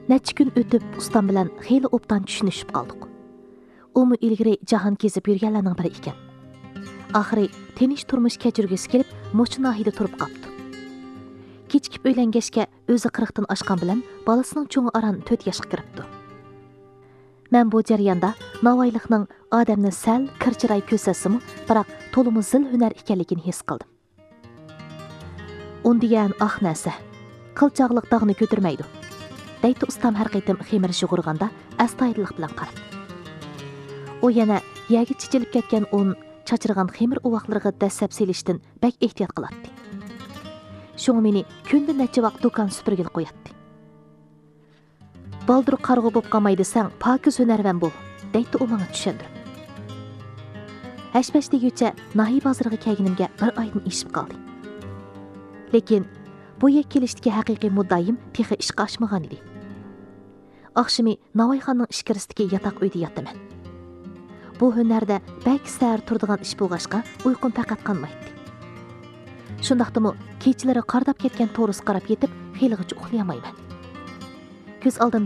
Necha kun o'tib ustam bilan xeyli obdan tushunishib qoldik. Umu ilgari jahon kezib yurganlarning biri ekan. Oxiri tinish turmush kechirgisi kelib, mo'shu nahida turib qopti. Kechikib o'ylangashga o'zi 40 dan oshgan bilan bolasining cho'ngi aran 4 yoshga kiribdi. Men bu jarayonda Navoiylikning odamni sal kirchiray ko'rsasimi, biroq to'limi zil hunar ekanligini his qildim. Undigan narsa qilchoqliq dog'ni ko'tarmaydi. Deydi ustam har qaytim xemir shug'urganda astoydillik bilan qarab. U yana yagi chichilib ketgan un chachirgan xemir uvoqlariga dasab selishdan bak ehtiyot qiladi. Şoňa meni kunda necha vaqt do'kon supurgil qo'yatdi. Baldur qarg'u bo'p qolmay desang, pokiz hunarvan bo'l, deydi u menga tushundirib. Hashpash deguncha Nahiy bozoriga kelganimga bir oydan ishib qoldi. Lekin bu yak kelishdagi haqiqiy muddaim texi ishqa oshmagan edi. Oqshimi Navoiyxonning ishkirisidagi yotoq uyda yotaman. Bu hunarda bak sar turdigan ish bo'lg'ashqa uyqum faqat qolmaydi. Shundaqdimi kechalari qardab ketgan to'ris qarab yetib, xeylig'icha uxlayolmayman. Ko'z oldimda